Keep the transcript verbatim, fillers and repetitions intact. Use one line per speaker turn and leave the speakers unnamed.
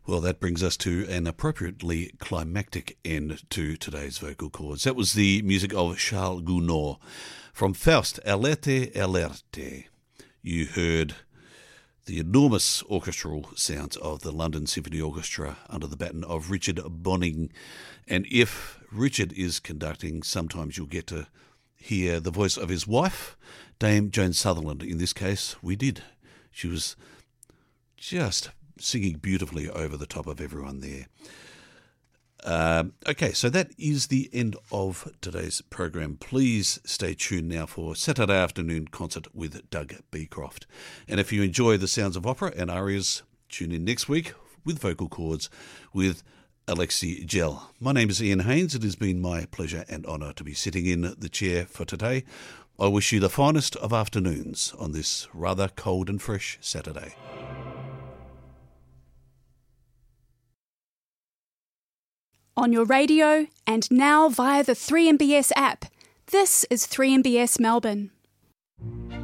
Well, that brings us to an appropriately climactic end to today's vocal cords. That was the music of Charles Gounod from Faust, Alerte, Alerte. You heard the enormous orchestral sounds of the London Symphony Orchestra under the baton of Richard Bonynge. And if Richard is conducting, sometimes you'll get to hear the voice of his wife, Dame Joan Sutherland. In this case, we did. She was just singing beautifully over the top of everyone there. Um, okay, so that is the end of today's program. Please stay tuned now for Saturday afternoon concert with Doug Beecroft. And if you enjoy the sounds of opera and arias, tune in next week with vocal cords with Alexi Gell. My name is Ian Haynes. It has been my pleasure and honour to be sitting in the chair for today. I wish you the finest of afternoons on this rather cold and fresh Saturday.
On your radio and now via the three M B S app. This is three M B S Melbourne.